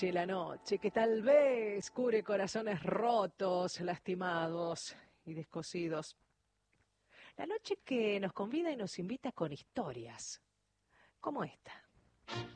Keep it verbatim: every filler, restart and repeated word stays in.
noche, la noche que tal vez cure corazones rotos, lastimados y descosidos. La noche que nos convida y nos invita con historias, como esta.